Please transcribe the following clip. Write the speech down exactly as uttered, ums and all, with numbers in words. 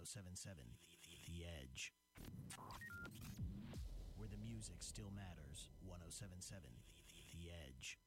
seven seven The Edge. Where the music still matters. ten seventy-seven The Edge.